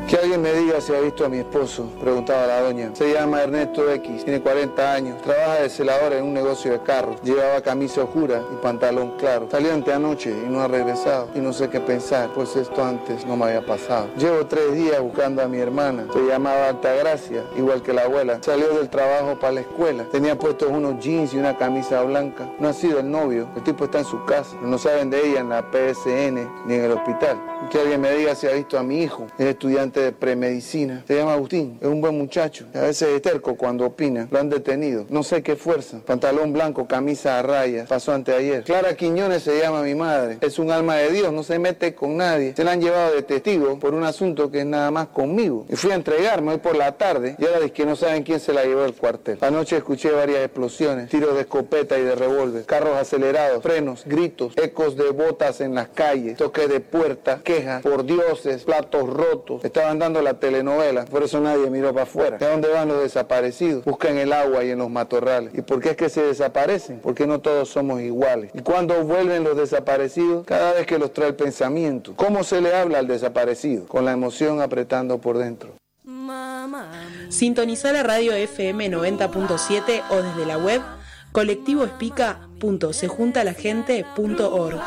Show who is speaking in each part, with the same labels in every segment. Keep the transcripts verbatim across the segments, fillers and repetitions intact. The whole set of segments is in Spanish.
Speaker 1: Que alguien me diga si ha visto a mi esposo, preguntaba la doña. Se llama Ernesto X, tiene cuarenta años, trabaja de celador en un negocio de carros, llevaba camisa oscura y pantalón claro. Salió anteanoche y no ha regresado, y no sé qué pensar, pues esto antes no me había pasado. Llevo tres días buscando a mi hermana, se llamaba Altagracia, igual que la abuela. Salió del trabajo para la escuela, tenía puestos unos jeans y una camisa blanca. No ha sido el novio, el tipo está en su casa, no saben de ella en la P S N ni en el hospital. Que alguien me diga si ha visto a mi hijo, es estudiante de premedicina, se llama Agustín, es un buen muchacho, a veces es terco cuando opina, lo han detenido, no sé qué fuerza, pantalón blanco, camisa a rayas, pasó anteayer. Clara Quiñones se llama mi madre, es un alma de Dios, no se mete con nadie, se la han llevado de testigo por un asunto que es nada más conmigo, y fui a entregarme hoy por la tarde, y ahora es que no saben quién se la llevó del cuartel. Anoche escuché varias explosiones, tiros de escopeta y de revólver, carros acelerados, frenos, gritos, ecos de botas en las calles, toques de puerta, quejas por dioses, platos rotos. Estaban dando la telenovela, por eso nadie miró para afuera. ¿De dónde van los desaparecidos? Buscan el agua y en los matorrales. ¿Y por qué es que se desaparecen? Porque no todos somos iguales. ¿Y cuándo vuelven los desaparecidos? Cada vez que los trae el pensamiento. ¿Cómo se le habla al desaparecido? Con la emoción apretando por dentro.
Speaker 2: Sintoniza la radio F M noventa punto siete o desde la web colectivoespica punto sejuntalagente punto org.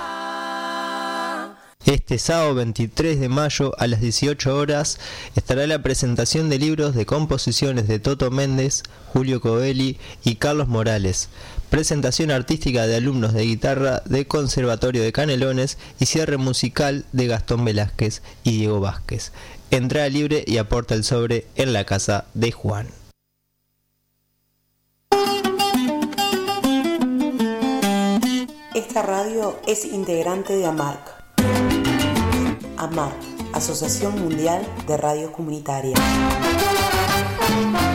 Speaker 3: Este sábado veintitrés de mayo a las dieciocho horas estará la presentación de libros de composiciones de Toto Méndez, Julio Covelli y Carlos Morales, presentación artística de alumnos de guitarra de Conservatorio de Canelones y cierre musical de Gastón Velázquez y Diego Vázquez. Entrada libre y aporta el sobre en la casa de Juan.
Speaker 4: Esta radio es integrante de AMARC. AMARC, Asociación Mundial de Radios Comunitarias.